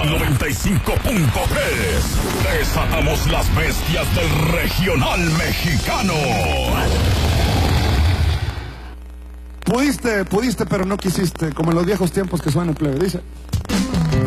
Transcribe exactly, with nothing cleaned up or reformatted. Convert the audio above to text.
noventa y cinco punto tres. Desatamos las bestias del regional mexicano. Pudiste, pudiste, pero no quisiste, como en los viejos tiempos que suena el plebe, dice.